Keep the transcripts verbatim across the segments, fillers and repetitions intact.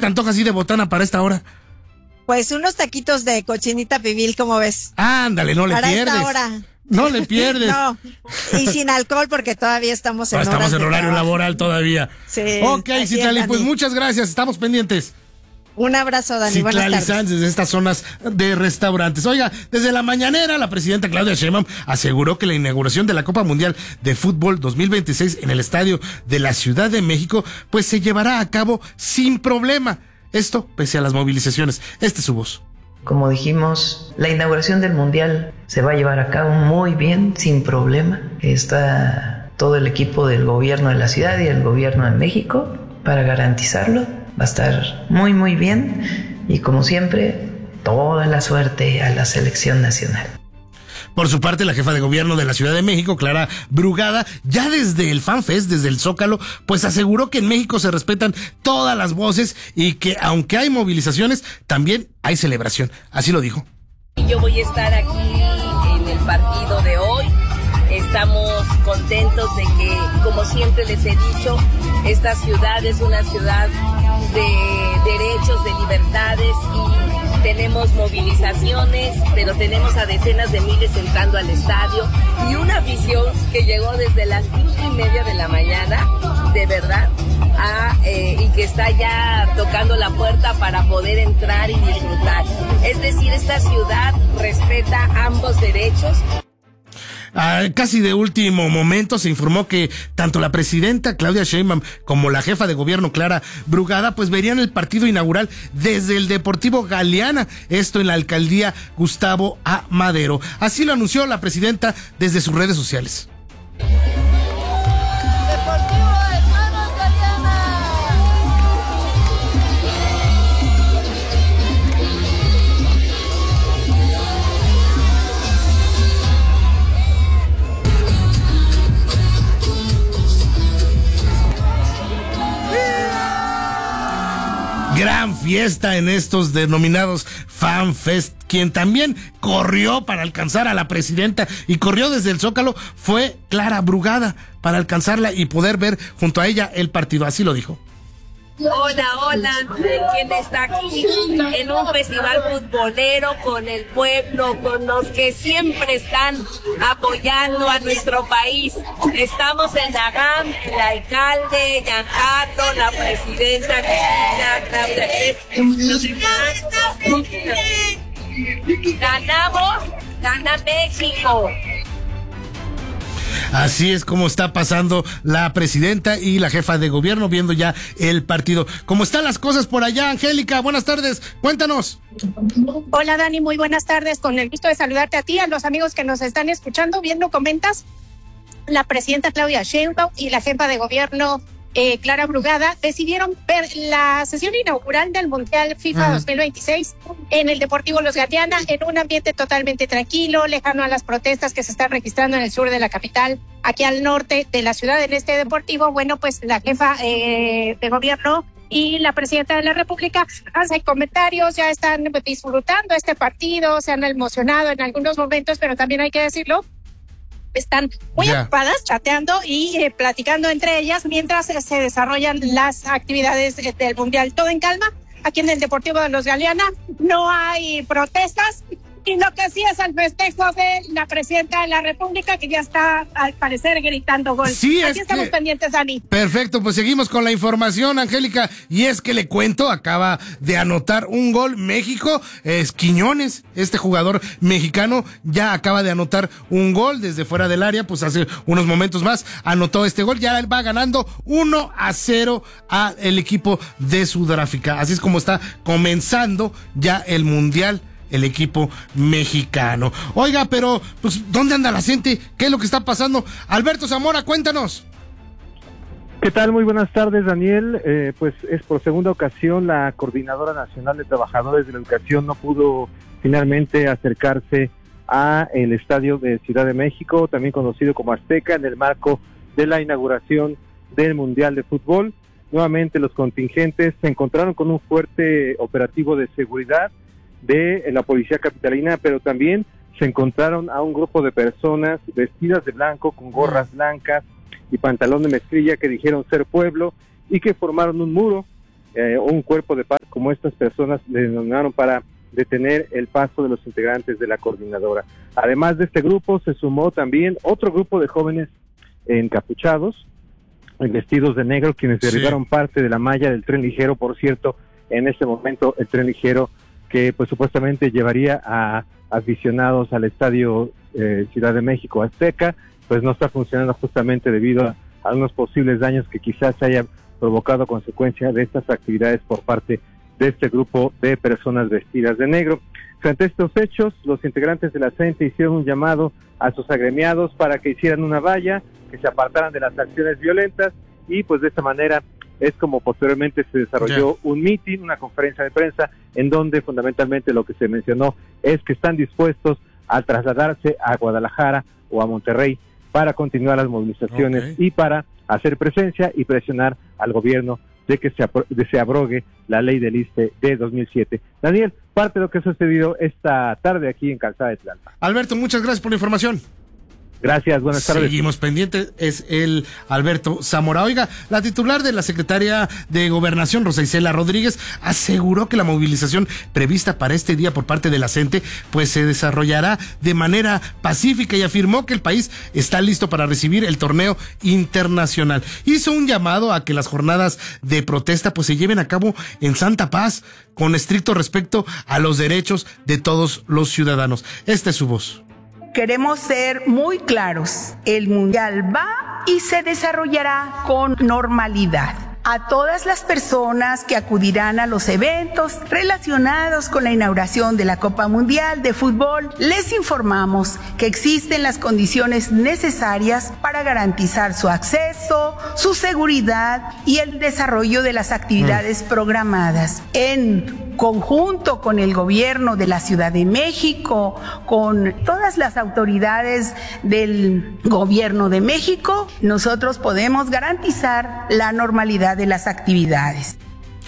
antoja así de botana para esta hora? Pues unos taquitos de cochinita pibil, ¿cómo ves? Ándale, no le para pierdes. Esta hora. No le pierdes. No, y sin alcohol porque todavía estamos en no, estamos en horario trabajo. laboral todavía. Sí. Ok, Citlali, pues muchas gracias, estamos pendientes. Un abrazo, Dani. Citlali Sanz desde estas zonas de restaurantes. Oiga, desde la mañanera la presidenta Claudia Sheinbaum aseguró que la inauguración de la Copa Mundial de Fútbol dos mil veintiséis en el estadio de la Ciudad de México pues se llevará a cabo sin problema. Esto pese a las movilizaciones. Esta es su voz. Como dijimos, la inauguración del Mundial se va a llevar a cabo muy bien, sin problema. Está todo el equipo del gobierno de la ciudad y el gobierno de México para garantizarlo. Va a estar muy, muy bien. Y como siempre, toda la suerte a la selección nacional. Por su parte, la jefa de gobierno de la Ciudad de México, Clara Brugada, ya desde el FanFest, desde el Zócalo, pues aseguró que en México se respetan todas las voces y que aunque hay movilizaciones, también hay celebración. Así lo dijo. Yo voy a estar aquí en el partido de hoy. Estamos contentos de que, como siempre les he dicho, esta ciudad es una ciudad de derechos, de libertades y tenemos movilizaciones, pero tenemos a decenas de miles entrando al estadio y una afición que llegó desde las cinco y media de la mañana, de verdad, a, eh, y que está ya tocando la puerta para poder entrar y disfrutar. Es decir, esta ciudad respeta ambos derechos. Ah, casi de último momento se informó que tanto la presidenta Claudia Sheinbaum como la jefa de gobierno Clara Brugada pues verían el partido inaugural desde el Deportivo Galeana, esto en la alcaldía Gustavo A. Madero. Así lo anunció la presidenta desde sus redes sociales. Gran fiesta en estos denominados FanFest. Quien también corrió para alcanzar a la presidenta y corrió desde el Zócalo fue Clara Brugada para alcanzarla y poder ver junto a ella el partido. Así lo dijo. Hola, hola, ¿quién está aquí? En un festival futbolero con el pueblo, con los que siempre están apoyando a nuestro país. Estamos en la G A M, el alcalde, Giancarlo, la presidenta, ganamos, gana México. Así es como está pasando la presidenta y la jefa de gobierno viendo ya el partido. ¿Cómo están las cosas por allá, Angélica? Buenas tardes, cuéntanos. Hola, Dani, muy buenas tardes. Con el gusto de saludarte a ti, a los amigos que nos están escuchando, viendo, comentas. La presidenta Claudia Sheinbaum y la jefa de gobierno eh, Clara Brugada decidieron ver la sesión inaugural del Mundial FIFA uh-huh. dos mil veintiséis en el Deportivo Los Galeana en un ambiente totalmente tranquilo, lejano a las protestas que se están registrando en el sur de la capital, aquí al norte de la ciudad en este deportivo. Bueno, pues la jefa eh, de gobierno y la presidenta de la República hacen comentarios, ya están disfrutando este partido, se han emocionado en algunos momentos, pero también hay que decirlo, están muy yeah. ocupadas chateando y eh, platicando entre ellas mientras eh, se desarrollan las actividades eh, del Mundial. Todo en calma, aquí en el Deportivo de Los Galeana no hay protestas y lo que sí es el festejo de la presidenta de la República que ya está al parecer gritando gol. Sí, aquí estamos que... pendientes, Dani. Perfecto, pues seguimos con la información, Angélica, y es que le cuento, acaba de anotar un gol México, es Quiñones, este jugador mexicano ya acaba de anotar un gol desde fuera del área, pues hace unos momentos más anotó este gol, ya va ganando uno a cero al equipo de Sudáfrica, así es como está comenzando ya el Mundial el equipo mexicano. Oiga, pero, pues, ¿dónde anda la gente? ¿Qué es lo que está pasando? Alberto Zamora, cuéntanos. ¿Qué tal? Muy buenas tardes, Daniel. Eh, pues es por segunda ocasión la Coordinadora Nacional de Trabajadores de la Educación no pudo finalmente acercarse a el estadio de Ciudad de México, también conocido como Azteca, en el marco de la inauguración del Mundial de Fútbol. Nuevamente los contingentes se encontraron con un fuerte operativo de seguridad de la policía capitalina, pero también se encontraron a un grupo de personas vestidas de blanco, con gorras blancas y pantalón de mezclilla, que dijeron ser pueblo y que formaron un muro eh, un cuerpo de paz, como estas personas le denominaron, para detener el paso de los integrantes de la coordinadora. Además de este grupo, se sumó también otro grupo de jóvenes encapuchados, vestidos de negro, quienes Sí. derribaron parte de la malla del tren ligero. Por cierto, en ese momento el tren ligero que pues supuestamente llevaría a aficionados al estadio eh, Ciudad de México Azteca, pues no está funcionando justamente debido a, a unos posibles daños que quizás se haya provocado a consecuencia de estas actividades por parte de este grupo de personas vestidas de negro. Frente a estos hechos, los integrantes de la C E N T E hicieron un llamado a sus agremiados para que hicieran una valla, que se apartaran de las acciones violentas, y pues de esta manera es como posteriormente se desarrolló yeah. un meeting, una conferencia de prensa, en donde fundamentalmente lo que se mencionó es que están dispuestos a trasladarse a Guadalajara o a Monterrey para continuar las movilizaciones okay. y para hacer presencia y presionar al gobierno de que se, apro- de se abrogue la ley del I S S S T E de dos mil siete. Daniel, parte de lo que ha sucedido esta tarde aquí en Calzada de Tlalpan. Alberto, muchas gracias por la información. Gracias, buenas tardes. Seguimos pendientes, es el Alberto Zamora. Oiga, la titular de la Secretaría de Gobernación, Rosa Isela Rodríguez, aseguró que la movilización prevista para este día por parte de la C E N T E pues se desarrollará de manera pacífica, y afirmó que el país está listo para recibir el torneo internacional. Hizo un llamado a que las jornadas de protesta pues se lleven a cabo en santa paz, con estricto respeto a los derechos de todos los ciudadanos. Esta es su voz. Queremos ser muy claros, el Mundial va y se desarrollará con normalidad. A todas las personas que acudirán a los eventos relacionados con la inauguración de la Copa Mundial de Fútbol, les informamos que existen las condiciones necesarias para garantizar su acceso, su seguridad y el desarrollo de las actividades programadas. En conjunto con el gobierno de la Ciudad de México, con todas las autoridades del gobierno de México, nosotros podemos garantizar la normalidad de las actividades.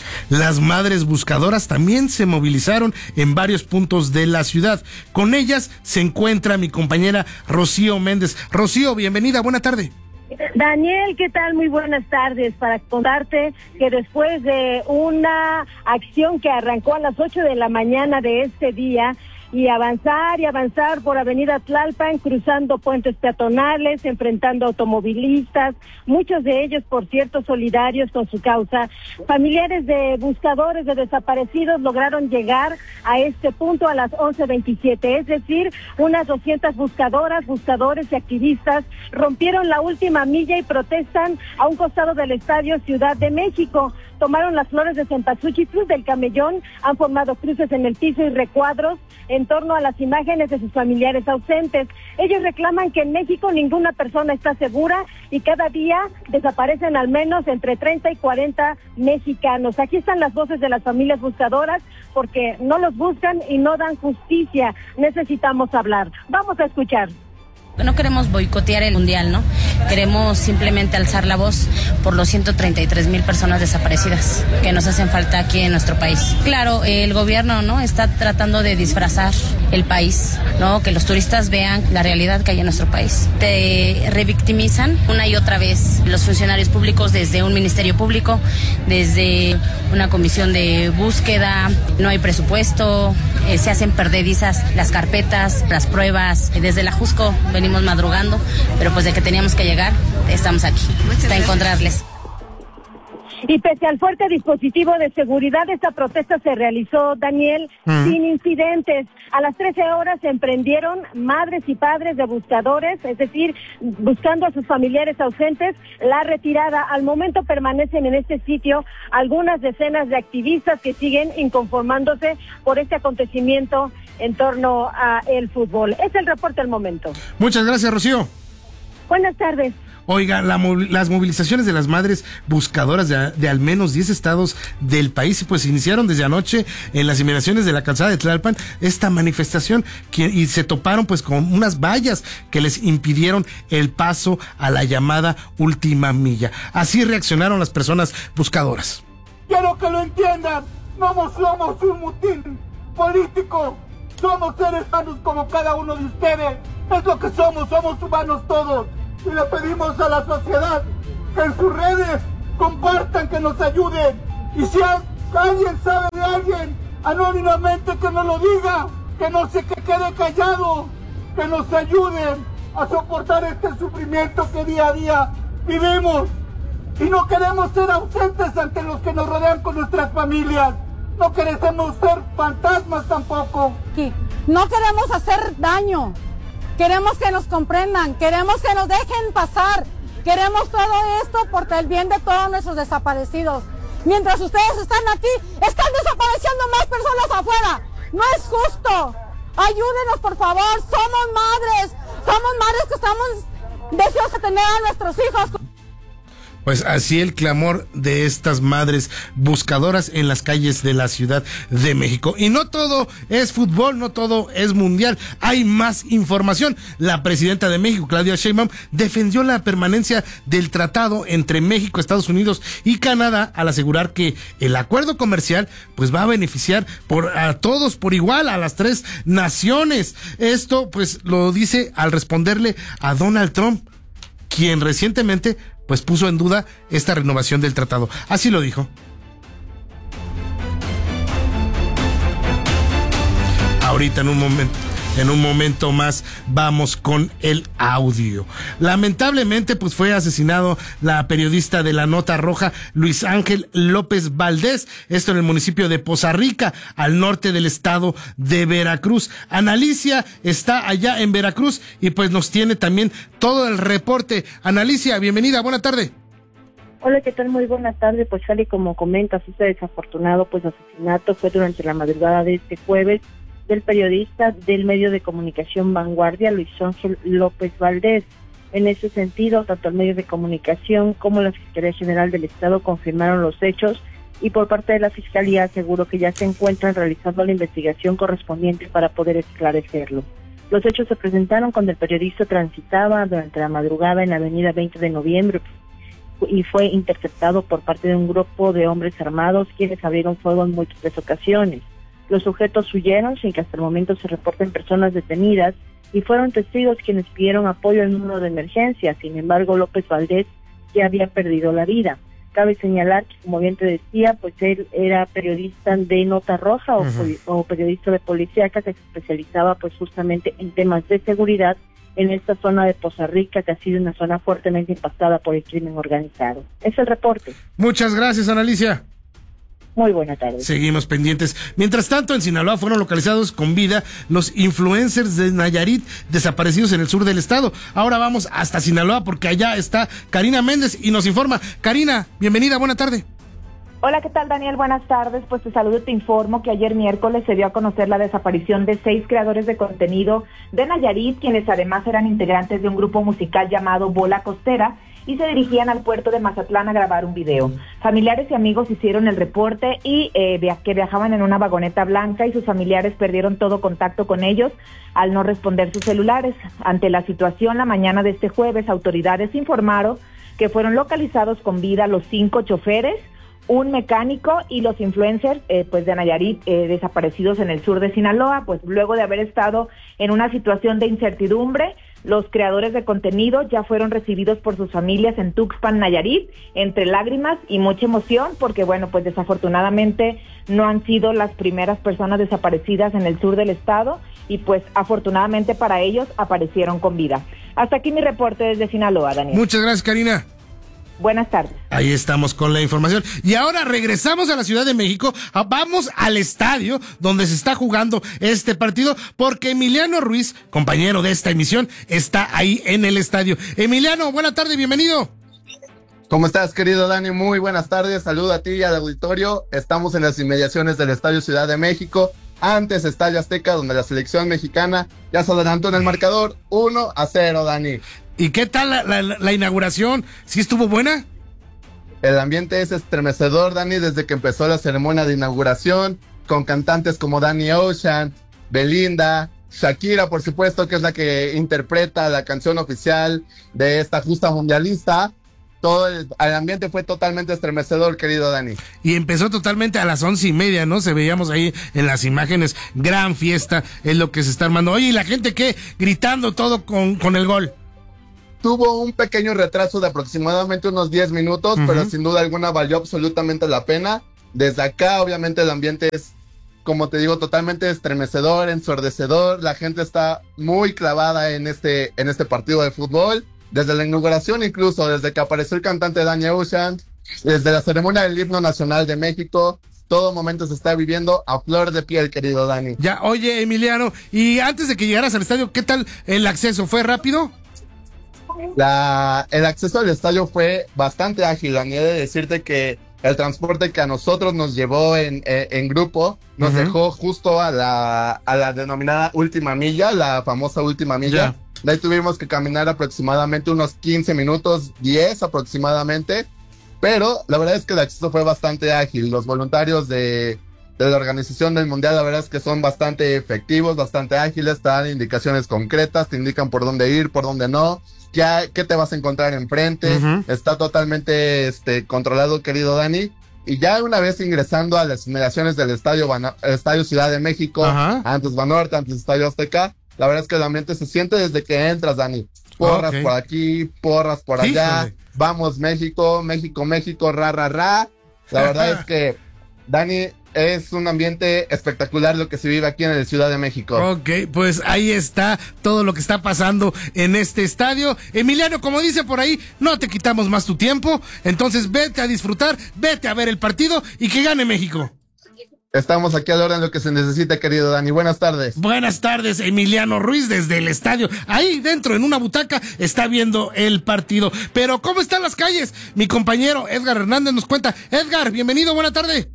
Las madres buscadoras también se movilizaron en varios puntos de la ciudad. Con ellas se encuentra mi compañera Rocío Méndez. Rocío, bienvenida, buena tarde. Daniel, ¿qué tal? Muy buenas tardes. Para contarte que después de una acción que arrancó a las ocho de la mañana de este día, y avanzar y avanzar por Avenida Tlalpan, cruzando puentes peatonales, enfrentando automovilistas, muchos de ellos, por cierto, solidarios con su causa. Familiares de buscadores de desaparecidos lograron llegar a este punto a las once veintisiete, es decir, unas doscientas buscadoras, buscadores y activistas rompieron la última milla y protestan a un costado del Estadio Ciudad de México. Tomaron las flores de cempasúchil del camellón, han formado cruces en el piso y recuadros en torno a las imágenes de sus familiares ausentes. Ellos reclaman que en México ninguna persona está segura y cada día desaparecen al menos entre treinta y cuarenta mexicanos. Aquí están las voces de las familias buscadoras, porque no los buscan y no dan justicia. Necesitamos hablar. Vamos a escuchar. No queremos boicotear el mundial, ¿no? Queremos simplemente alzar la voz por los ciento treinta y tres mil personas desaparecidas que nos hacen falta aquí en nuestro país. Claro, el gobierno, ¿no?, está tratando de disfrazar el país, ¿no? Que los turistas vean la realidad que hay en nuestro país. Te revictimizan una y otra vez los funcionarios públicos, desde un ministerio público, desde una comisión de búsqueda, no hay presupuesto, eh, se hacen perdedizas las carpetas, las pruebas, desde la Jusco venimos madrugando, pero pues de que teníamos que llegar, estamos aquí, hasta encontrarles. Y pese al fuerte dispositivo de seguridad, esta protesta se realizó, Daniel, uh-huh. sin incidentes. A las trece horas se emprendieron madres y padres de buscadores, es decir, buscando a sus familiares ausentes, la retirada. Al momento permanecen en este sitio algunas decenas de activistas que siguen inconformándose por este acontecimiento en torno a el fútbol. Es el reporte al momento. Muchas gracias, Rocío. Buenas tardes. Oiga, la, las movilizaciones de las madres buscadoras de, de al menos diez estados del país pues iniciaron desde anoche en las inmediaciones de la Calzada de Tlalpan esta manifestación que, y se toparon pues con unas vallas que les impidieron el paso a la llamada última milla. Así reaccionaron las personas buscadoras. Quiero que lo entiendan, no somos un mutín político, somos seres humanos como cada uno de ustedes, es lo que somos, somos humanos todos. Y le pedimos a la sociedad que en sus redes compartan, que nos ayuden, Y si alguien sabe de alguien, anónimamente que nos lo diga, que no se que quede callado, que nos ayuden a soportar este sufrimiento que día a día vivimos. Y no queremos ser ausentes ante los que nos rodean con nuestras familias. No queremos ser fantasmas tampoco. No queremos hacer daño. Queremos que nos comprendan. Queremos que nos dejen pasar. Queremos todo esto por el bien de todos nuestros desaparecidos. Mientras ustedes están aquí, están desapareciendo más personas afuera. No es justo. Ayúdenos, por favor. Somos madres. Somos madres que estamos deseosas de tener a nuestros hijos. Pues así el clamor de estas madres buscadoras en las calles de la Ciudad de México. Y no todo es fútbol, no todo es mundial. Hay más información. La presidenta de México, Claudia Sheinbaum, defendió la permanencia del tratado entre México, Estados Unidos y Canadá al asegurar que el acuerdo comercial pues va a beneficiar por a todos por igual, a las tres naciones. Esto pues lo dice al responderle a Donald Trump, quien recientemente pues puso en duda esta renovación del tratado. Así lo dijo. Ahorita en un momento, en un momento más vamos con el audio. Lamentablemente pues fue asesinado la periodista de La Nota Roja, Luis Ángel López Valdés, esto en el municipio de Poza Rica, al norte del estado de Veracruz. Analicia está allá en Veracruz y pues nos tiene también todo el reporte. Analicia, bienvenida, buena tarde. Hola, ¿qué tal? Muy buenas tardes. Pues tal y como comentas, este desafortunado pues asesinato fue durante la madrugada de este jueves del periodista del medio de comunicación Vanguardia, Luis Ángel López Valdés. En ese sentido, tanto el medio de comunicación como la Fiscalía General del Estado confirmaron los hechos y por parte de la Fiscalía aseguró que ya se encuentran realizando la investigación correspondiente para poder esclarecerlo. Los hechos se presentaron cuando el periodista transitaba durante la madrugada en la avenida veinte de noviembre y fue interceptado por parte de un grupo de hombres armados quienes abrieron fuego en múltiples ocasiones. Los sujetos huyeron sin que hasta el momento se reporten personas detenidas y fueron testigos quienes pidieron apoyo al número de emergencia. Sin embargo, López Valdés ya había perdido la vida. Cabe señalar que, como bien te decía, pues él era periodista de Nota Roja o, uh-huh. o periodista de policíaca que se especializaba pues justamente en temas de seguridad en esta zona de Poza Rica, que ha sido una zona fuertemente impactada por el crimen organizado. Es el reporte. Muchas gracias, Analicia. Muy buena tarde. Seguimos pendientes. Mientras tanto, en Sinaloa fueron localizados con vida los influencers de Nayarit desaparecidos en el sur del estado. Ahora vamos hasta Sinaloa porque allá está Karina Méndez y nos informa. Karina, bienvenida, buena tarde. Hola, ¿qué tal, Daniel? Buenas tardes. Pues te saludo y te informo que ayer miércoles se dio a conocer la desaparición de seis creadores de contenido de Nayarit, quienes además eran integrantes de un grupo musical llamado Bola Costera, y se dirigían al puerto de Mazatlán a grabar un video. Familiares y amigos hicieron el reporte y eh, que viajaban en una vagoneta blanca y sus familiares perdieron todo contacto con ellos al no responder sus celulares. Ante la situación, la mañana de este jueves, autoridades informaron que fueron localizados con vida los cinco choferes, un mecánico y los influencers eh, pues de Nayarit eh, desaparecidos en el sur de Sinaloa. Pues luego de haber estado en una situación de incertidumbre, los creadores de contenido ya fueron recibidos por sus familias en Tuxpan, Nayarit, entre lágrimas y mucha emoción, porque bueno, pues desafortunadamente no han sido las primeras personas desaparecidas en el sur del estado y pues afortunadamente para ellos aparecieron con vida. Hasta aquí mi reporte desde Sinaloa, Daniel. Muchas gracias, Karina. Buenas tardes. Ahí estamos con la información. Y ahora regresamos a la Ciudad de México. Vamos al estadio donde se está jugando este partido porque Emiliano Ruiz, compañero de esta emisión, está ahí en el estadio. Emiliano, buena tarde, bienvenido. ¿Cómo estás, querido Dani? Muy buenas tardes. Saludo a ti y al auditorio. Estamos en las inmediaciones del Estadio Ciudad de México. Antes Estadio Azteca, donde la selección mexicana ya se adelantó en el marcador uno a cero, Dani. ¿Y qué tal la, la, la inauguración? ¿Sí estuvo buena? El ambiente es estremecedor, Dani, desde que empezó la ceremonia de inauguración, con cantantes como Danny Ocean, Belinda, Shakira, por supuesto, que es la que interpreta la canción oficial de esta justa mundialista. Todo el, el ambiente fue totalmente estremecedor, querido Dani. Y empezó totalmente a las once y media, ¿no? Se veíamos ahí en las imágenes, gran fiesta, es lo que se está armando. Oye, ¿y la gente qué? Gritando todo con, con el gol. Tuvo un pequeño retraso de aproximadamente unos diez minutos, uh-huh. pero sin duda alguna valió absolutamente la pena. Desde acá, obviamente, el ambiente es, como te digo, totalmente estremecedor, ensordecedor. La gente está muy clavada en este, en este partido de fútbol. Desde la inauguración, incluso desde que apareció el cantante Danny Ocean, desde la ceremonia del himno nacional de México, todo momento se está viviendo a flor de piel, querido Dani. Ya, oye, Emiliano, y antes de que llegaras al estadio, ¿qué tal el acceso? ¿Fue rápido? La, el acceso al estadio fue bastante ágil, Dani. He de decirte que el transporte que a nosotros nos llevó en, en, en grupo nos uh-huh. dejó justo a la, a la denominada última milla, la famosa última milla. Yeah. De ahí tuvimos que caminar aproximadamente unos quince minutos, diez aproximadamente, pero la verdad es que el acceso fue bastante ágil. Los voluntarios de, de la organización del Mundial, la verdad es que son bastante efectivos, bastante ágiles, te dan indicaciones concretas, te indican por dónde ir, por dónde no, qué, qué te vas a encontrar enfrente. Uh-huh. Está totalmente este, controlado, querido Dani. Y ya una vez ingresando a las inmediaciones del Estadio, Ban- Estadio Ciudad de México, uh-huh. antes Banorte, antes Estadio Azteca, la verdad es que el ambiente se siente desde que entras, Dani. Porras okay. por aquí, porras por allá. Híjole. Vamos México, México, México, ra, ra, ra. La verdad es que, Dani, es un ambiente espectacular lo que se vive aquí en la Ciudad de México. Ok, pues ahí está todo lo que está pasando en este estadio. Emiliano, como dice por ahí, no te quitamos más tu tiempo. Entonces vete a disfrutar, vete a ver el partido y que gane México. Estamos aquí a la hora en lo que se necesita, querido Dani. Buenas tardes. Buenas tardes, Emiliano Ruiz, desde el estadio. Ahí dentro, en una butaca, está viendo el partido. Pero, ¿cómo están las calles? Mi compañero Edgar Hernández nos cuenta. Edgar, bienvenido, buena tarde.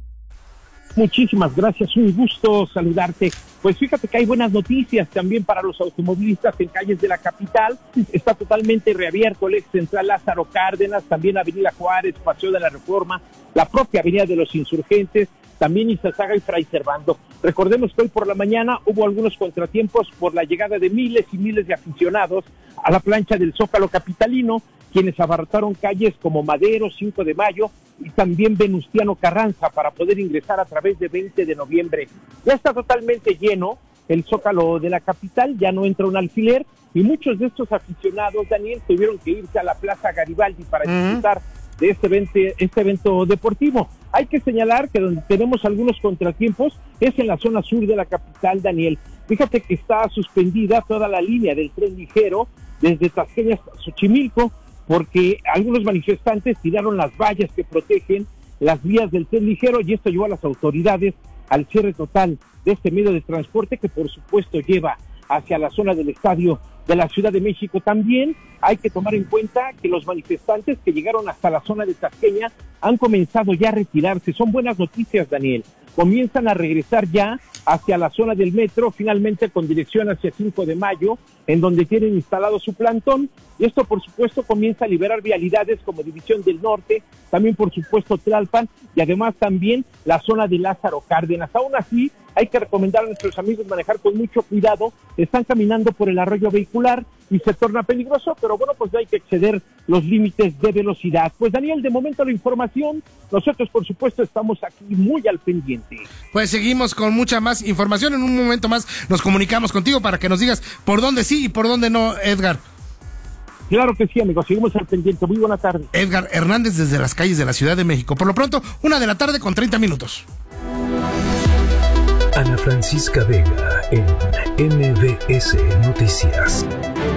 Muchísimas gracias, un gusto saludarte. Pues fíjate que hay buenas noticias también para los automovilistas en calles de la capital. Está totalmente reabierto el ex central Lázaro Cárdenas, también Avenida Juárez, Paseo de la Reforma, la propia Avenida de los Insurgentes, también Izazaga y Fray Servando. Recordemos que hoy por la mañana hubo algunos contratiempos por la llegada de miles y miles de aficionados a la plancha del Zócalo capitalino, quienes abarrotaron calles como Madero, cinco de mayo y también Venustiano Carranza para poder ingresar a través de veinte de noviembre. Ya está totalmente lleno el Zócalo de la capital, ya no entra un alfiler y muchos de estos aficionados, Daniel, tuvieron que irse a la Plaza Garibaldi para uh-huh. disfrutar de este evento, este evento deportivo. Hay que señalar que donde tenemos algunos contratiempos es en la zona sur de la capital, Daniel. Fíjate que está suspendida toda la línea del tren ligero desde Tasqueña hasta Xochimilco, porque algunos manifestantes tiraron las vallas que protegen las vías del tren ligero y esto llevó a las autoridades al cierre total de este medio de transporte que por supuesto lleva hacia la zona del estadio de la Ciudad de México. También hay que tomar en cuenta que los manifestantes que llegaron hasta la zona de Tasqueña han comenzado ya a retirarse. Son buenas noticias, Daniel. Comienzan a regresar ya hacia la zona del metro, finalmente con dirección hacia cinco de mayo, en donde tienen instalado su plantón. Y esto, por supuesto, comienza a liberar vialidades como División del Norte, también, por supuesto, Tlalpan, y además también la zona de Lázaro Cárdenas. Aún así, hay que recomendar a nuestros amigos manejar con mucho cuidado. Están caminando por el arroyo vehicular y se torna peligroso, pero bueno, pues no hay que exceder los límites de velocidad. Pues Daniel, de momento la información, nosotros por supuesto estamos aquí muy al pendiente. Pues seguimos con mucha más información, en un momento más nos comunicamos contigo para que nos digas por dónde sí y por dónde no, Edgar. Claro que sí, amigos, seguimos al pendiente. Muy buena tarde. Edgar Hernández desde las calles de la Ciudad de México. Por lo pronto, una de la tarde con treinta minutos. Ana Francisca Vega en M B S Noticias.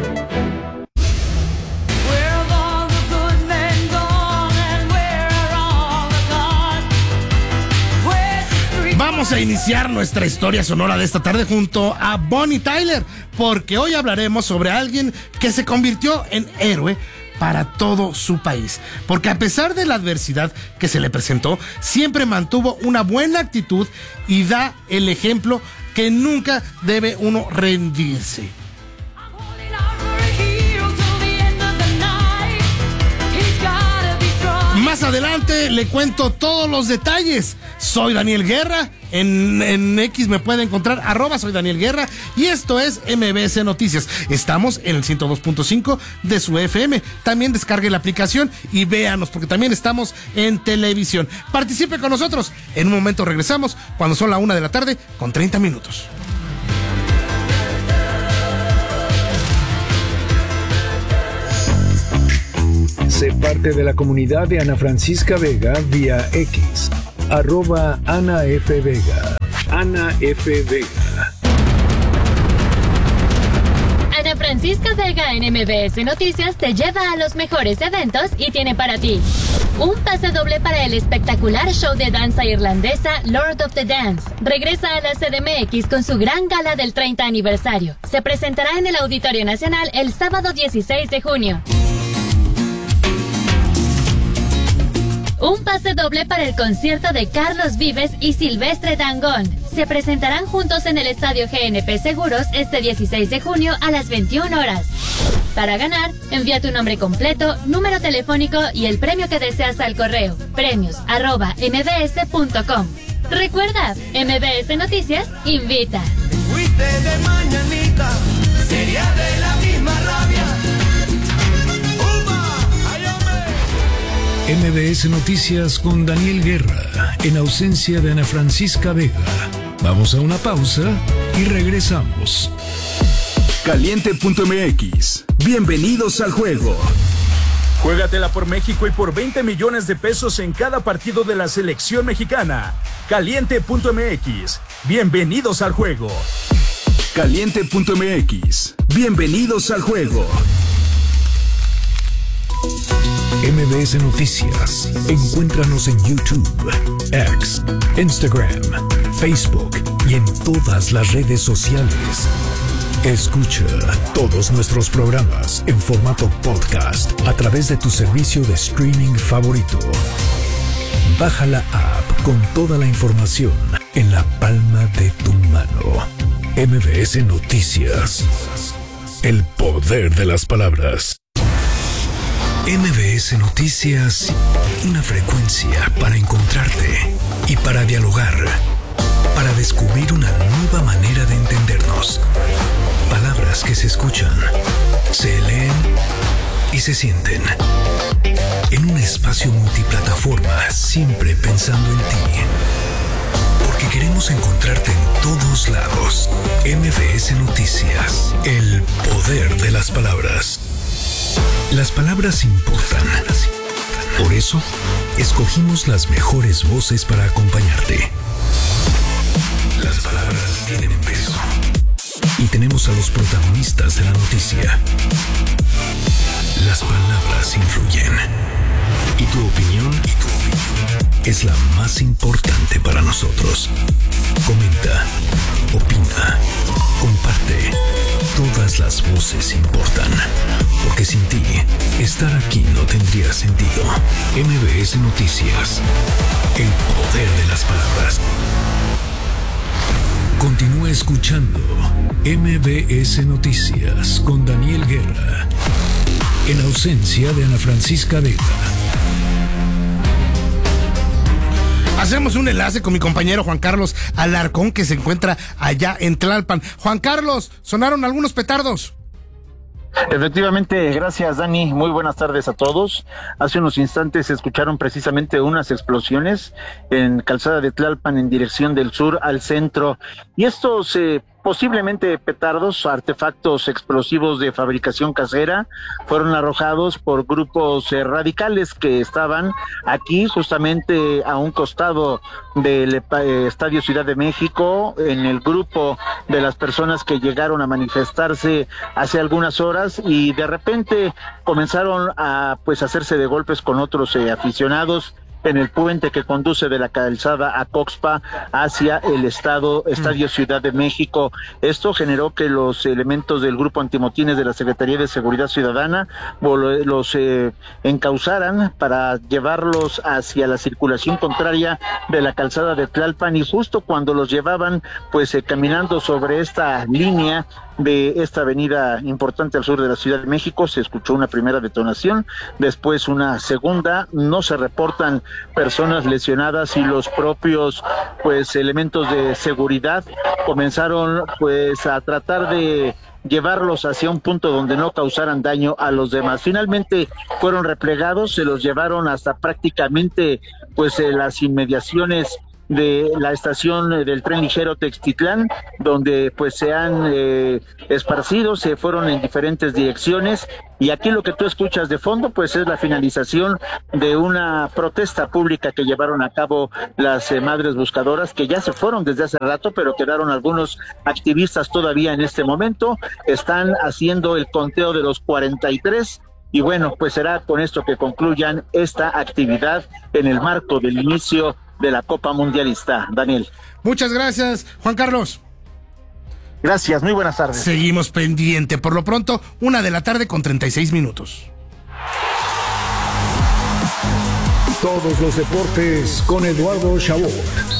Vamos a iniciar nuestra historia sonora de esta tarde junto a Bonnie Tyler, porque hoy hablaremos sobre alguien que se convirtió en héroe para todo su país, porque a pesar de la adversidad que se le presentó, siempre mantuvo una buena actitud y da el ejemplo que nunca debe uno rendirse. Más adelante le cuento todos los detalles. Soy Daniel Guerra, en, en X me puede encontrar, arroba soy Daniel Guerra, y esto es M B S Noticias. Estamos en el ciento dos punto cinco de su F M. También descargue la aplicación y véanos, porque también estamos en televisión. Participe con nosotros. En un momento regresamos, cuando son la una de la tarde, con treinta minutos. Sé parte de la comunidad de Ana Francisca Vega vía X, arroba Ana F. Vega. Ana F. Vega. Ana Francisca Vega en M B S Noticias te lleva a los mejores eventos y tiene para ti un pase doble para el espectacular show de danza irlandesa Lord of the Dance. Regresa a la C D M X con su gran gala del treinta aniversario. Se presentará en el Auditorio Nacional el sábado dieciséis de junio. Un pase doble para el concierto de Carlos Vives y Silvestre Dangond. Se presentarán juntos en el Estadio G N P Seguros este dieciséis de junio a las veintiuna horas. Para ganar, envía tu nombre completo, número telefónico y el premio que deseas al correo premios arroba mbs punto com. Recuerda, M B S Noticias invita. Fuiste de mañanita, sería de la misma rabia. M B S Noticias con Daniel Guerra, en ausencia de Ana Francisca Vega. Vamos a una pausa y regresamos. Caliente punto m x. Bienvenidos al juego. Juégatela por México y por veinte millones de pesos en cada partido de la selección mexicana. Caliente punto m x. Bienvenidos al juego. Caliente punto m x. Bienvenidos al juego. M B S Noticias. Encuéntranos en YouTube, X, Instagram, Facebook y en todas las redes sociales. Escucha todos nuestros programas en formato podcast a través de tu servicio de streaming favorito. Baja la app con toda la información en la palma de tu mano. M B S Noticias. El poder de las palabras. M B S Noticias, una frecuencia para encontrarte y para dialogar, para descubrir una nueva manera de entendernos. Palabras que se escuchan, se leen y se sienten. En un espacio multiplataforma, siempre pensando en ti. Porque queremos encontrarte en todos lados. M B S Noticias, el poder de las palabras. Las palabras importan. Por eso, escogimos las mejores voces para acompañarte. Las palabras tienen peso. Y tenemos a los protagonistas de la noticia. Las palabras influyen. Y tu opinión, y tu opinión es la más importante para nosotros. Comenta, opina, comparte. Todas las voces importan. Porque sin ti, estar aquí no tendría sentido. M B S Noticias. El poder de las palabras. Continúa escuchando M B S Noticias con Daniel Guerra. En ausencia de Ana Francisca Vega. Hacemos un enlace con mi compañero Juan Carlos Alarcón, que se encuentra allá en Tlalpan. Juan Carlos, sonaron algunos petardos. Efectivamente, gracias Dani, muy buenas tardes a todos. Hace unos instantes se escucharon precisamente unas explosiones en Calzada de Tlalpan en dirección del sur al centro, y estos eh, posiblemente petardos, artefactos explosivos de fabricación casera, fueron arrojados por grupos eh, radicales que estaban aquí justamente a un costado del eh, Estadio Ciudad de México, en el grupo de las personas que llegaron a manifestarse hace algunas horas, y de repente comenzaron a pues hacerse de golpes con otros eh, aficionados en el puente que conduce de la calzada a Coxpa hacia el estado, Estadio Ciudad de México. Esto generó que los elementos del grupo antimotines de la Secretaría de Seguridad Ciudadana los eh, encauzaran para llevarlos hacia la circulación contraria de la calzada de Tlalpan, y justo cuando los llevaban pues eh, caminando sobre esta línea de esta avenida importante al sur de la Ciudad de México, se escuchó una primera detonación, después una segunda. No se reportan personas lesionadas, y los propios pues elementos de seguridad comenzaron pues a tratar de llevarlos hacia un punto donde no causaran daño a los demás. Finalmente fueron replegados, se los llevaron hasta prácticamente pues eh, las inmediaciones de la estación del tren ligero Textitlán, donde pues se han eh, esparcido, se fueron en diferentes direcciones, y aquí lo que tú escuchas de fondo pues es la finalización de una protesta pública que llevaron a cabo las eh, madres buscadoras, que ya se fueron desde hace rato, pero quedaron algunos activistas todavía en este momento. Están haciendo el conteo de los cuarenta y tres, y bueno, pues será con esto que concluyan esta actividad en el marco del inicio de la Copa Mundialista. Daniel. Muchas gracias, Juan Carlos. Gracias, muy buenas tardes. Seguimos pendiente. Por lo pronto, una de la tarde con treinta y seis minutos. Todos los deportes con Eduardo Chabot.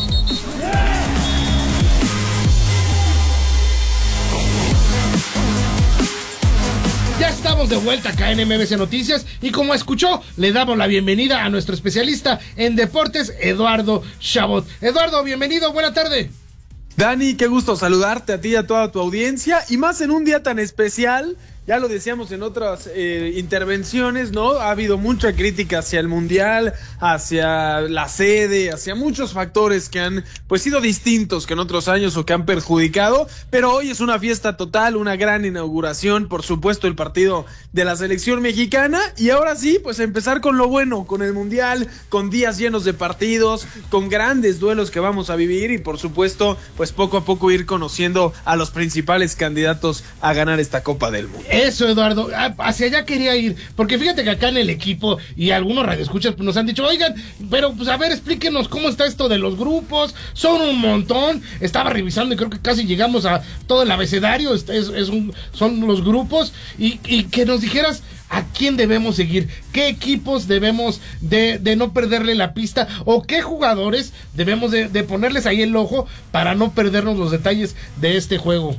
Ya estamos de vuelta acá en M B C Noticias y como escuchó, le damos la bienvenida a nuestro especialista en deportes, Eduardo Chabot. Eduardo, bienvenido, buena tarde. Dani, qué gusto saludarte a ti y a toda tu audiencia, y más en un día tan especial. Ya lo decíamos en otras eh, intervenciones, ¿no? Ha habido mucha crítica hacia el Mundial, hacia la sede, hacia muchos factores que han pues sido distintos que en otros años o que han perjudicado, pero hoy es una fiesta total, una gran inauguración, por supuesto el partido de la selección mexicana, y ahora sí, pues empezar con lo bueno, con el Mundial, con días llenos de partidos, con grandes duelos que vamos a vivir, y por supuesto, pues poco a poco ir conociendo a los principales candidatos a ganar esta Copa del Mundo. Eso, Eduardo, hacia allá quería ir, porque fíjate que acá en el equipo y algunos radioescuchas pues, nos han dicho, oigan, pero pues a ver, explíquenos cómo está esto de los grupos, son un montón, estaba revisando y creo que casi llegamos a todo el abecedario, es, es un, son los grupos, y, y que nos dijeras a quién debemos seguir, qué equipos debemos de, de no perderle la pista, o qué jugadores debemos de, de ponerles ahí el ojo para no perdernos los detalles de este juego.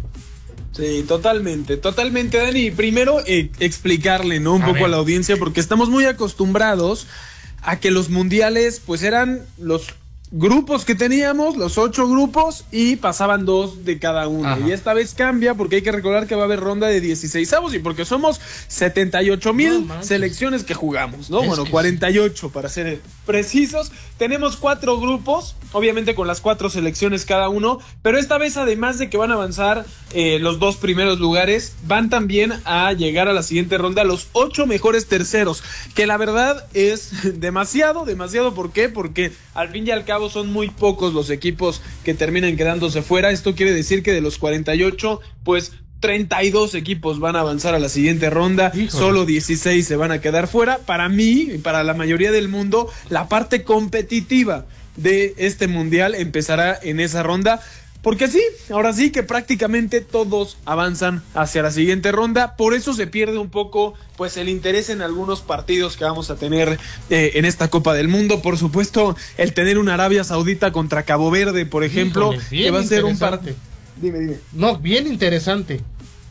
Sí, totalmente, totalmente, Dani. Primero, eh, explicarle, ¿no? Un a poco ver. a la audiencia, porque estamos muy acostumbrados a que los mundiales, pues eran los grupos que teníamos, los ocho grupos, y pasaban dos de cada uno. Ajá. Y esta vez cambia, porque hay que recordar que va a haber ronda de dieciseisavos, y porque somos setenta y ocho mil no selecciones que jugamos, ¿no? Es bueno, cuarenta y ocho sí. Para ser precisos. Tenemos cuatro grupos, obviamente con las cuatro selecciones cada uno, pero esta vez, además de que van a avanzar eh, los dos primeros lugares, van también a llegar a la siguiente ronda los ocho mejores terceros, que la verdad es demasiado, demasiado. ¿Por qué? Porque al fin y al cabo son muy pocos los equipos que terminan quedándose fuera. Esto quiere decir que de los cuarenta y ocho, pues treinta y dos equipos van a avanzar a la siguiente ronda. Híjole. Solo dieciséis se van a quedar fuera. Para mí y para la mayoría del mundo, la parte competitiva de este mundial empezará en esa ronda, porque sí, ahora sí que prácticamente todos avanzan hacia la siguiente ronda. Por eso se pierde un poco pues el interés en algunos partidos que vamos a tener eh, en esta Copa del Mundo. Por supuesto, el tener una Arabia Saudita contra Cabo Verde, por ejemplo, Híjole, que va a ser un partido. Dime, dime. No, bien interesante.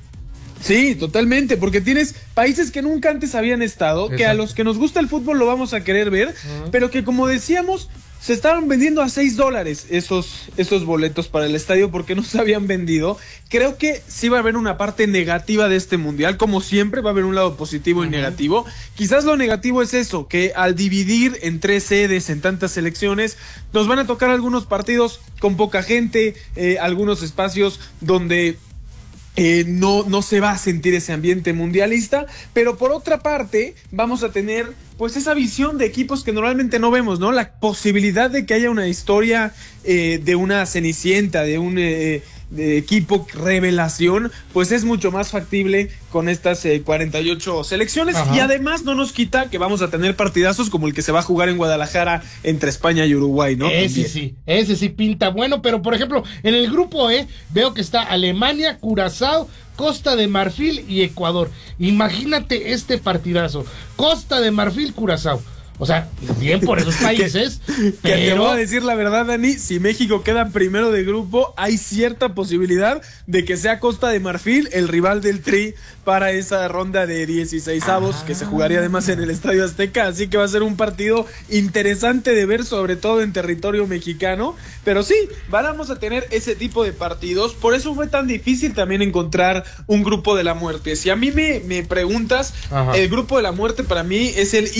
Sí, totalmente, porque tienes países que nunca antes habían estado, Exacto. que a los que nos gusta el fútbol lo vamos a querer ver, uh-huh. pero que, como decíamos, se estaban vendiendo a seis dólares esos, esos boletos para el estadio porque no se habían vendido. Creo que sí va a haber una parte negativa de este mundial, como siempre va a haber un lado positivo uh-huh. y negativo. Quizás lo negativo es eso, que al dividir en tres sedes, en tantas selecciones, nos van a tocar algunos partidos con poca gente, eh, algunos espacios donde Eh, no, no se va a sentir ese ambiente mundialista, pero por otra parte vamos a tener pues esa visión de equipos que normalmente no vemos, ¿no? La posibilidad de que haya una historia eh, de una Cenicienta, de un eh, de equipo revelación, pues es mucho más factible con estas eh, cuarenta y ocho selecciones. Ajá. Y además no nos quita que vamos a tener partidazos como el que se va a jugar en Guadalajara entre España y Uruguay, ¿no? Ese También. sí, ese sí pinta bueno, pero por ejemplo, en el grupo E veo que está Alemania, Curazao, Costa de Marfil y Ecuador. Imagínate este partidazo, Costa de Marfil, Curazao. O sea, bien por esos países, que, pero... Que te voy a decir la verdad, Dani, si México queda primero de grupo, hay cierta posibilidad de que sea Costa de Marfil el rival del Tri para esa ronda de dieciseisavos, ah. que se jugaría además en el Estadio Azteca, así que va a ser un partido interesante de ver, sobre todo en territorio mexicano, pero sí, vamos a tener ese tipo de partidos, por eso fue tan difícil también encontrar un grupo de la muerte. Si a mí me, me preguntas, Ajá. el grupo de la muerte para mí es el I,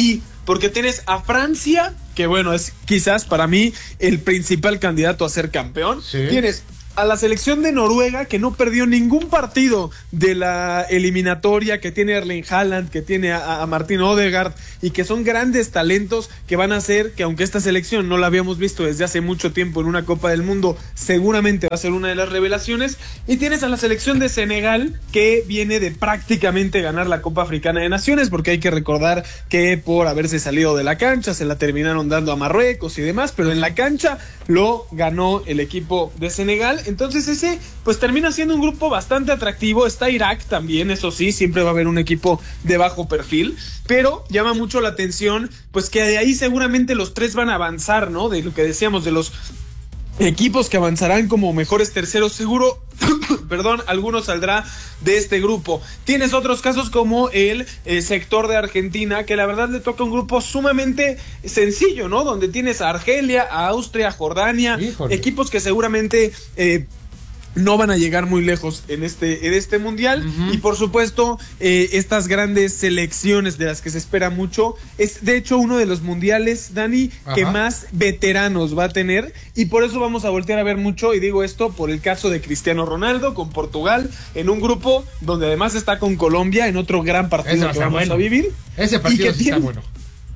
porque tienes a Francia, que bueno, es quizás para mí el principal candidato a ser campeón. Sí. Tienes a la selección de Noruega, que no perdió ningún partido de la eliminatoria, que tiene a Erling Haaland, que tiene a, a Martin Odegaard, y que son grandes talentos que van a hacer que, aunque esta selección no la habíamos visto desde hace mucho tiempo en una Copa del Mundo, seguramente va a ser una de las revelaciones. Y tienes a la selección de Senegal, que viene de prácticamente ganar la Copa Africana de Naciones, porque hay que recordar que por haberse salido de la cancha se la terminaron dando a Marruecos y demás, pero en la cancha lo ganó el equipo de Senegal. Entonces ese pues termina siendo un grupo bastante atractivo. Está Irak también, eso sí, siempre va a haber un equipo de bajo perfil, pero llama mucho la atención pues que de ahí seguramente los tres van a avanzar, ¿no? De lo que decíamos, de los equipos que avanzarán como mejores terceros, seguro, perdón, alguno saldrá de este grupo. Tienes otros casos como el eh, sector de Argentina, que la verdad le toca un grupo sumamente sencillo, ¿no? Donde tienes a Argelia, a Austria, a Jordania, Híjole. equipos que seguramente eh, no van a llegar muy lejos en este, en este mundial. Uh-huh. Y por supuesto, eh, estas grandes selecciones de las que se espera mucho. Es de hecho uno de los mundiales, Dani, Ajá. que más veteranos va a tener. Y por eso vamos a voltear a ver mucho. Y digo esto por el caso de Cristiano Ronaldo con Portugal, en un grupo donde además está con Colombia, en otro gran partido que vamos bueno. a vivir. Ese partido sí tiene... está bueno.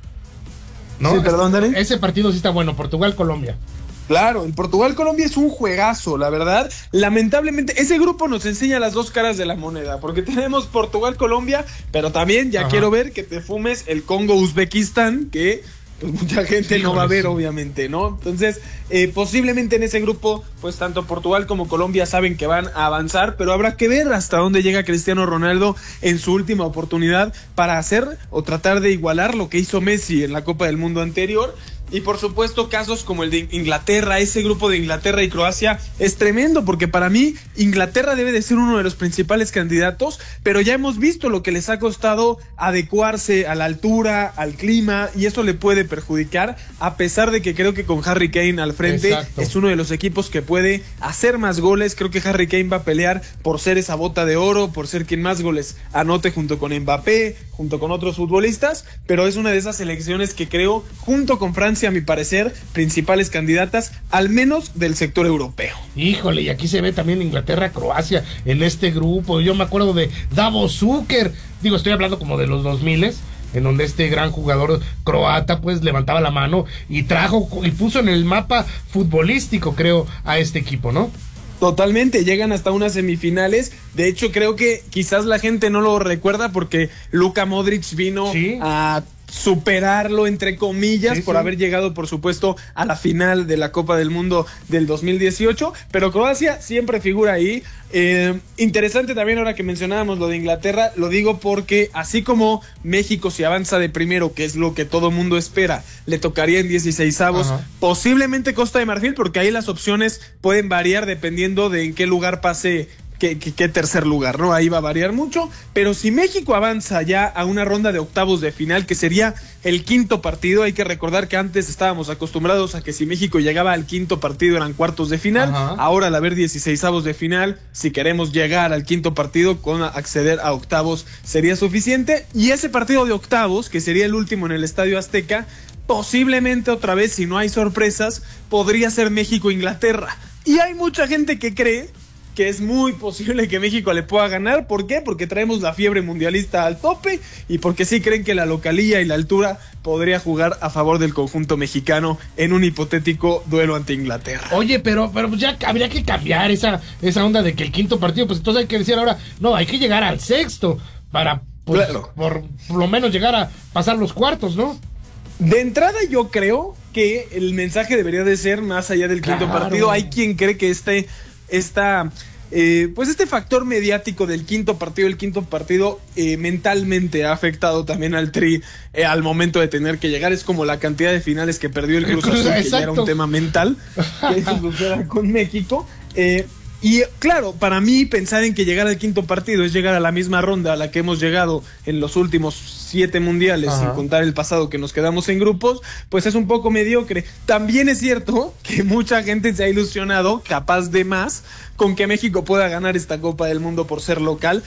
¿No? Sí, perdón, Dani. Ese partido sí está bueno, Portugal-Colombia. Claro, el Portugal-Colombia es un juegazo, la verdad. Lamentablemente, ese grupo nos enseña las dos caras de la moneda, porque tenemos Portugal-Colombia, pero también ya Ajá. quiero ver que te fumes el Congo-Uzbekistán, que pues mucha gente sí, no va a ver, sí. obviamente, ¿no? Entonces, eh, posiblemente en ese grupo, pues tanto Portugal como Colombia saben que van a avanzar, pero habrá que ver hasta dónde llega Cristiano Ronaldo en su última oportunidad para hacer o tratar de igualar lo que hizo Messi en la Copa del Mundo anterior. Y por supuesto casos como el de Inglaterra, ese grupo de Inglaterra y Croacia es tremendo, porque para mí Inglaterra debe de ser uno de los principales candidatos, pero ya hemos visto lo que les ha costado adecuarse a la altura, al clima, y eso le puede perjudicar, a pesar de que creo que con Harry Kane al frente Exacto. es uno de los equipos que puede hacer más goles. Creo que Harry Kane va a pelear por ser esa bota de oro, por ser quien más goles anote junto con Mbappé, junto con otros futbolistas, pero es una de esas selecciones que creo, junto con Francia, a mi parecer, principales candidatas, al menos del sector europeo. Híjole, y aquí se ve también Inglaterra-Croacia en este grupo. Yo me acuerdo de Davo Zucker, digo, estoy hablando como de los dos miles, en donde este gran jugador croata pues levantaba la mano y trajo y puso en el mapa futbolístico, creo, a este equipo, ¿no? Totalmente, llegan hasta unas semifinales. De hecho, creo que quizás la gente no lo recuerda porque Luka Modric vino ¿Sí? a superarlo, entre comillas, sí, por sí. haber llegado, por supuesto, a la final de la Copa del Mundo del dos mil dieciocho, pero Croacia siempre figura ahí. Eh, interesante también ahora que mencionábamos lo de Inglaterra, lo digo porque así como México si avanza de primero, que es lo que todo mundo espera, le tocaría en dieciseisavos, Ajá. posiblemente Costa de Marfil, porque ahí las opciones pueden variar dependiendo de en qué lugar pase Qué, qué, qué tercer lugar, ¿no? Ahí va a variar mucho, pero si México avanza ya a una ronda de octavos de final, que sería el quinto partido, hay que recordar que antes estábamos acostumbrados a que si México llegaba al quinto partido eran cuartos de final, Ajá. ahora al haber dieciseisavos de final, si queremos llegar al quinto partido con acceder a octavos sería suficiente, y ese partido de octavos, que sería el último en el Estadio Azteca, posiblemente otra vez, si no hay sorpresas, podría ser México-Inglaterra, y hay mucha gente que cree que es muy posible que México le pueda ganar. ¿Por qué? Porque traemos la fiebre mundialista al tope y porque sí creen que la localía y la altura podría jugar a favor del conjunto mexicano en un hipotético duelo ante Inglaterra. Oye, pero, pero ya habría que cambiar esa, esa onda de que el quinto partido, pues entonces hay que decir ahora, no, hay que llegar al sexto para, pues, claro. por, por lo menos llegar a pasar los cuartos, ¿no? De entrada yo creo que el mensaje debería de ser más allá del quinto claro. partido. Hay quien cree que este... Esta, eh, pues este factor mediático del quinto partido, el quinto partido eh, mentalmente ha afectado también al Tri eh, al momento de tener que llegar. Es como la cantidad de finales que perdió el Cruz Azul, que ya era un tema mental, que eso suceda con México. Eh, y claro, para mí pensar en que llegar al quinto partido es llegar a la misma ronda a la que hemos llegado en los últimos siete mundiales, Ajá. sin contar el pasado que nos quedamos en grupos, pues es un poco mediocre. También es cierto que mucha gente se ha ilusionado, capaz de más, con que México pueda ganar esta Copa del Mundo por ser local.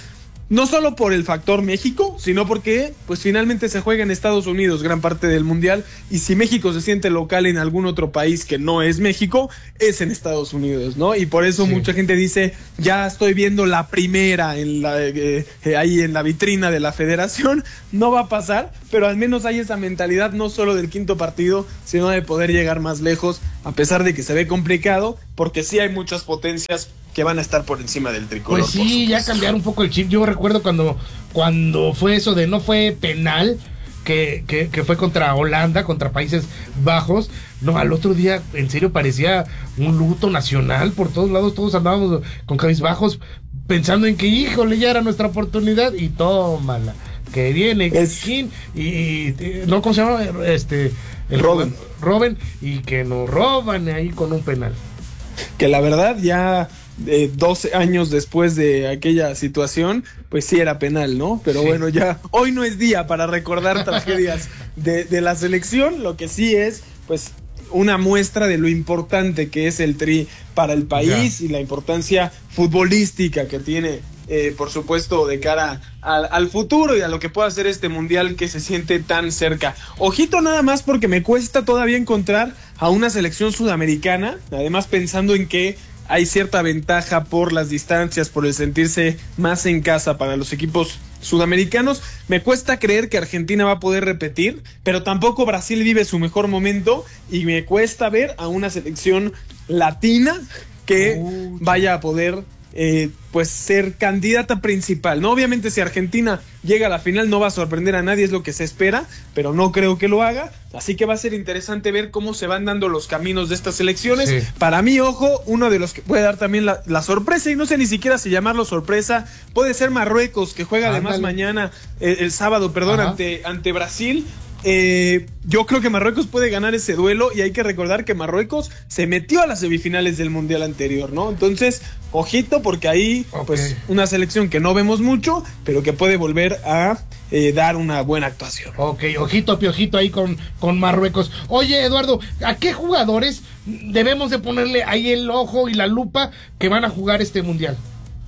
No solo por el factor México, sino porque pues finalmente se juega en Estados Unidos gran parte del mundial, y si México se siente local en algún otro país que no es México, es en Estados Unidos, ¿no? Y por eso sí. Mucha gente dice, ya estoy viendo la primera en la, eh, eh, ahí en la vitrina de la federación. No va a pasar, pero al menos hay esa mentalidad no solo del quinto partido, sino de poder llegar más lejos, a pesar de que se ve complicado, porque sí hay muchas potencias que van a estar por encima del tricolor. Pues sí, ya cambiar un poco el chip. Yo recuerdo cuando, cuando fue eso de no fue penal, que, que, que fue contra Holanda, contra Países Bajos. No, al otro día, en serio, parecía un luto nacional. Por todos lados, todos andábamos con cabizbajos, pensando en que, híjole, ya era nuestra oportunidad. Y tómala, que viene Skin y, y, no, ¿cómo se llama? Este, el Robben. Robben, y que nos roban ahí con un penal. Que la verdad ya eh, doce años después de aquella situación, pues sí era penal, ¿no? Pero sí. Bueno, ya hoy no es día para recordar tragedias de, de la selección. Lo que sí es, pues, una muestra de lo importante que es el Tri para el país, yeah. Y la importancia futbolística que tiene, eh, por supuesto, de cara al, al futuro y a lo que pueda hacer este mundial que se siente tan cerca. Ojito nada más, porque me cuesta todavía encontrar a una selección sudamericana, además pensando en que hay cierta ventaja por las distancias, por el sentirse más en casa para los equipos sudamericanos. Me cuesta creer que Argentina va a poder repetir, pero tampoco Brasil vive su mejor momento, y me cuesta ver a una selección latina que uh, vaya a poder eh, pues ser candidata principal, ¿no? Obviamente si Argentina llega a la final no va a sorprender a nadie, es lo que se espera, pero no creo que lo haga, así que va a ser interesante ver cómo se van dando los caminos de estas elecciones. Sí. Para mí, ojo, uno de los que puede dar también la, la sorpresa, y no sé ni siquiera si llamarlo sorpresa, puede ser Marruecos, que juega Ándale. además mañana, eh, el sábado, perdón, ante, ante Brasil. Eh, yo creo que Marruecos puede ganar ese duelo, y hay que recordar que Marruecos se metió a las semifinales del mundial anterior, ¿no? Entonces, ojito, porque ahí, okay. pues, una selección que no vemos mucho, pero que puede volver a eh, dar una buena actuación. Ok, ojito, piojito ahí con, con Marruecos. Oye, Eduardo, ¿a qué jugadores debemos de ponerle ahí el ojo y la lupa que van a jugar este mundial?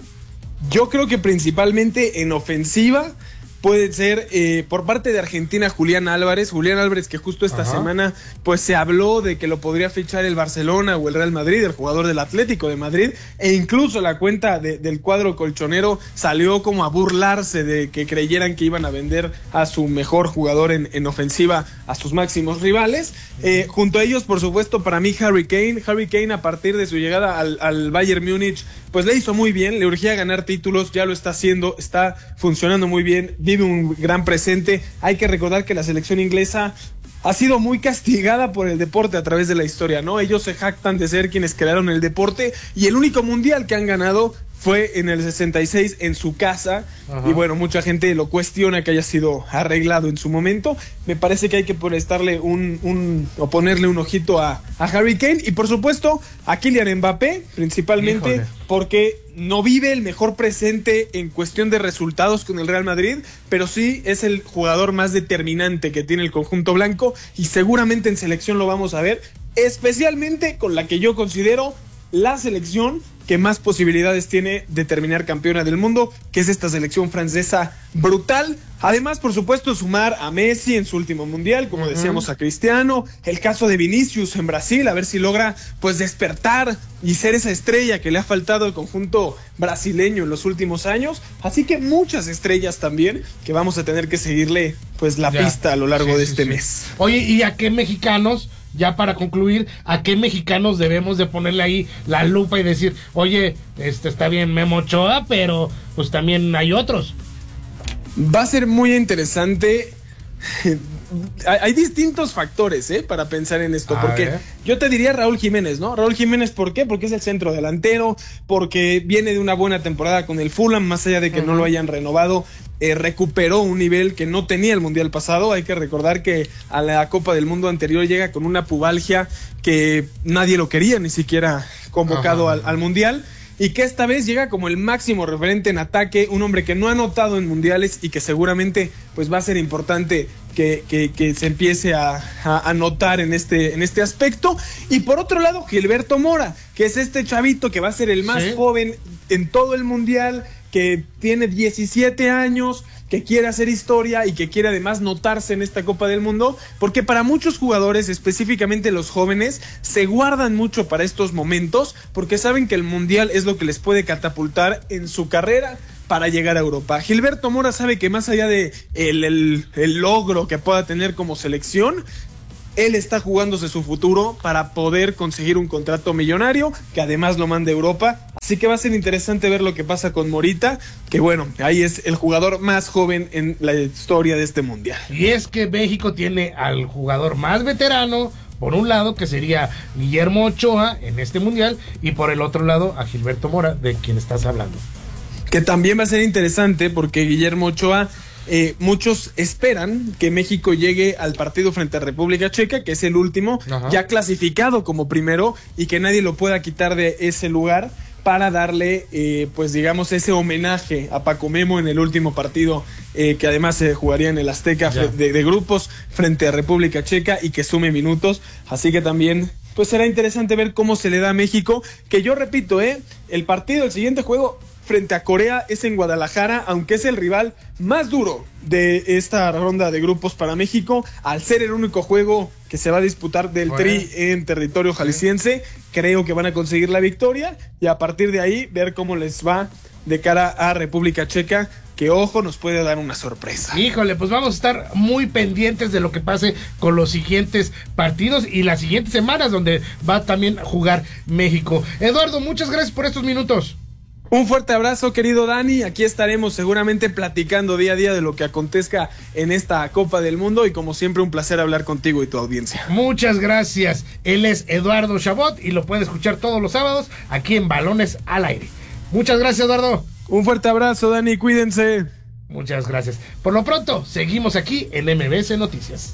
Yo creo que principalmente en ofensiva puede ser eh, por parte de Argentina Julián Álvarez, Julián Álvarez que justo esta Ajá. semana pues se habló de que lo podría fichar el Barcelona o el Real Madrid, el jugador del Atlético de Madrid, e incluso la cuenta de, del cuadro colchonero salió como a burlarse de que creyeran que iban a vender a su mejor jugador en, en ofensiva a sus máximos rivales. Eh, junto a ellos, por supuesto, para mí Harry Kane, Harry Kane a partir de su llegada al, al Bayern Múnich, pues le hizo muy bien, le urgía ganar títulos, ya lo está haciendo, está funcionando muy bien, vive un gran presente. Hay que recordar que la selección inglesa ha sido muy castigada por el deporte a través de la historia, ¿no? Ellos se jactan de ser quienes crearon el deporte, y el único mundial que han ganado fue en el sesenta y seis en su casa. Ajá. Y bueno, mucha gente lo cuestiona que haya sido arreglado en su momento. Me parece que hay que prestarle un, un o ponerle un ojito a, a Harry Kane, y por supuesto a Kylian Mbappé, principalmente Híjole. porque no vive el mejor presente en cuestión de resultados con el Real Madrid, pero sí es el jugador más determinante que tiene el conjunto blanco, y seguramente en selección lo vamos a ver, especialmente con la que yo considero la selección que más posibilidades tiene de terminar campeona del mundo, que es esta selección francesa brutal. Además, por supuesto, sumar a Messi en su último mundial, como uh-huh. decíamos, a Cristiano, el caso de Vinicius en Brasil, a ver si logra pues despertar y ser esa estrella que le ha faltado al conjunto brasileño en los últimos años. Así que muchas estrellas también que vamos a tener que seguirle pues la ya. pista a lo largo sí, de sí, este sí. mes. Oye, ¿y a qué mexicanos? Ya para concluir, ¿a qué mexicanos debemos de ponerle ahí la lupa y decir, oye, este está bien Memo Ochoa, pero pues también hay otros? Va a ser muy interesante. hay, hay distintos factores, ¿eh? Para pensar en esto, a porque ver. yo te diría Raúl Jiménez, ¿no? Raúl Jiménez, ¿por qué? Porque es el centro delantero, porque viene de una buena temporada con el Fulham, más allá de que uh-huh. no lo hayan renovado. Eh, recuperó un nivel que no tenía el mundial pasado. Hay que recordar que a la Copa del Mundo anterior llega con una pubalgia que nadie lo quería, ni siquiera convocado al, al mundial, y que esta vez llega como el máximo referente en ataque, un hombre que no ha anotado en mundiales y que seguramente pues va a ser importante que, que, que se empiece a, a, a notar en este, en este aspecto. Y por otro lado, Gilberto Mora, que es este chavito que va a ser el más ¿Sí? joven en todo el mundial, que tiene diecisiete años, que quiere hacer historia y que quiere además notarse en esta Copa del Mundo, porque para muchos jugadores, específicamente los jóvenes, se guardan mucho para estos momentos, porque saben que el Mundial es lo que les puede catapultar en su carrera para llegar a Europa. Gilberto Mora sabe que más allá de el, el, el logro que pueda tener como selección, él está jugándose su futuro para poder conseguir un contrato millonario que además lo manda a Europa. Así que va a ser interesante ver lo que pasa con Morita, que bueno, ahí es el jugador más joven en la historia de este mundial. Y es que México tiene al jugador más veterano, por un lado, que sería Guillermo Ochoa en este mundial, y por el otro lado a Gilberto Mora, de quien estás hablando. Que también va a ser interesante porque Guillermo Ochoa, Eh, muchos esperan que México llegue al partido frente a República Checa, que es el último, Ajá. ya clasificado como primero, y que nadie lo pueda quitar de ese lugar para darle, eh, pues digamos, ese homenaje a Paco Memo en el último partido, eh, que además se jugaría en el Azteca de, de grupos frente a República Checa y que sume minutos. Así que también, pues será interesante ver cómo se le da a México, que yo repito, eh, el partido, el siguiente juego frente a Corea es en Guadalajara, aunque es el rival más duro de esta ronda de grupos para México, al ser el único juego que se va a disputar del bueno. Tri en territorio jalisciense, creo que van a conseguir la victoria y a partir de ahí ver cómo les va de cara a República Checa, que ojo, nos puede dar una sorpresa. Híjole, pues vamos a estar muy pendientes de lo que pase con los siguientes partidos y las siguientes semanas donde va también a jugar México. Eduardo, muchas gracias por estos minutos. Un fuerte abrazo, querido Dani. Aquí estaremos seguramente platicando día a día de lo que acontezca en esta Copa del Mundo y como siempre un placer hablar contigo y tu audiencia. Muchas gracias. Él es Eduardo Chabot y lo puede escuchar todos los sábados aquí en Balones al Aire. Muchas gracias, Eduardo. Un fuerte abrazo, Dani. Cuídense. Muchas gracias. Por lo pronto, seguimos aquí en M B S Noticias.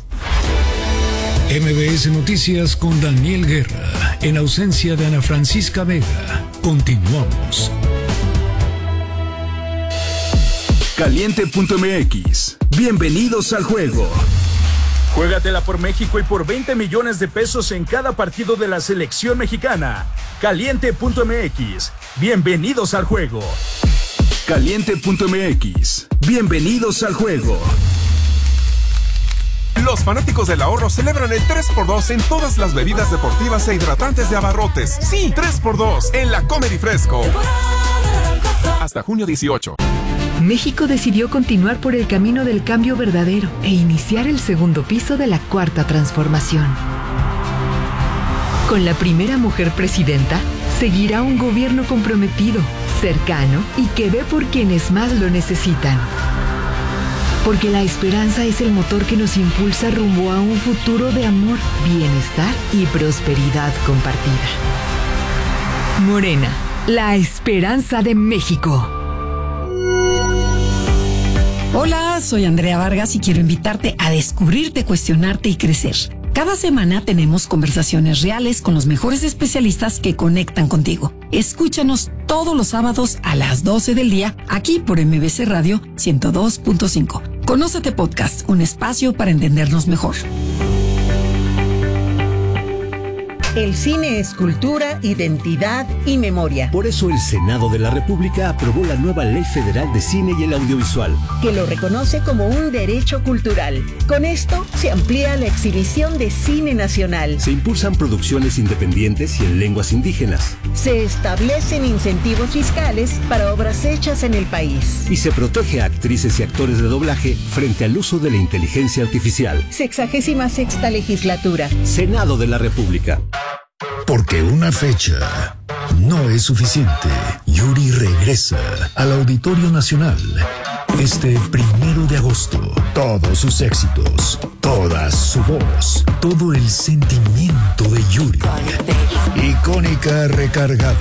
M B S Noticias con Daniel Guerra, en ausencia de Ana Francisca Vega. Continuamos. Caliente punto m x. Bienvenidos al juego. Juégatela por México y por veinte millones de pesos en cada partido de la selección mexicana. Caliente punto m x. Bienvenidos al juego. Caliente punto m x. Bienvenidos al juego. Los fanáticos del ahorro celebran el tres por dos en todas las bebidas deportivas e hidratantes de Abarrotes. Sí, tres por dos en la Comedy Fresco. Hasta junio dieciocho. México decidió continuar por el camino del cambio verdadero e iniciar el segundo piso de la cuarta transformación. Con la primera mujer presidenta, seguirá un gobierno comprometido, cercano y que ve por quienes más lo necesitan. Porque la esperanza es el motor que nos impulsa rumbo a un futuro de amor, bienestar y prosperidad compartida. Morena, la esperanza de México. Hola, soy Andrea Vargas y quiero invitarte a descubrirte, cuestionarte y crecer. Cada semana tenemos conversaciones reales con los mejores especialistas que conectan contigo. Escúchanos todos los sábados a las doce del día, aquí por M B C Radio ciento dos punto cinco. Conócete Podcast, un espacio para entendernos mejor. El cine es cultura, identidad y memoria. Por eso el Senado de la República aprobó la nueva Ley Federal de Cine y el Audiovisual, que lo reconoce como un derecho cultural. Con esto se amplía la exhibición de cine nacional. Se impulsan producciones independientes y en lenguas indígenas. Se establecen incentivos fiscales para obras hechas en el país. Y se protege a actrices y actores de doblaje frente al uso de la inteligencia artificial. Sexagésima sexta legislatura. Senado de la República. Porque una fecha no es suficiente. Yuri regresa al Auditorio Nacional este primero de agosto. Todos sus éxitos, toda su voz, todo el sentimiento de Yuri. Icónica recargado.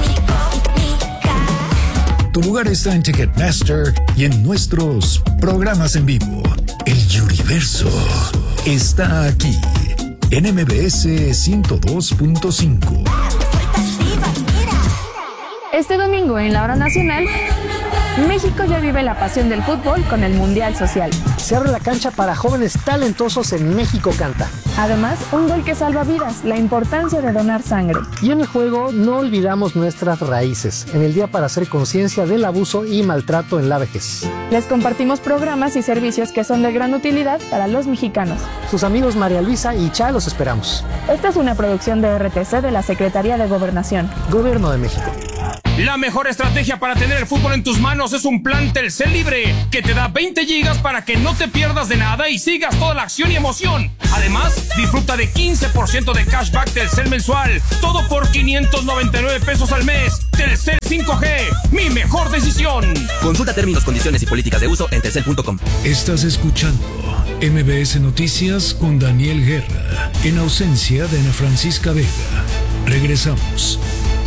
Tu lugar está en Ticketmaster y en nuestros programas en vivo. El Yuriverso está aquí. En M B S ciento dos punto cinco. Este domingo en la Hora Nacional, México ya vive la pasión del fútbol con el Mundial Social. Se abre la cancha para jóvenes talentosos en México Canta. Además, un gol que salva vidas, la importancia de donar sangre. Y en el juego no olvidamos nuestras raíces, en el día para hacer conciencia del abuso y maltrato en la vejez. Les compartimos programas y servicios que son de gran utilidad para los mexicanos. Sus amigos María Luisa y Cha los esperamos. Esta es una producción de R T C de la Secretaría de Gobernación. Gobierno de México. La mejor estrategia para tener el fútbol en tus manos es un plan Telcel Libre, que te da veinte gigas para que no te pierdas de nada y sigas toda la acción y emoción. Además, disfruta de quince por ciento de cashback Telcel mensual, todo por quinientos noventa y nueve pesos al mes. Telcel cinco G, mi mejor decisión. Consulta términos, condiciones y políticas de uso en telcel punto com. Estás escuchando M B S Noticias con Daniel Guerra, en ausencia de Ana Francisca Vega. Regresamos.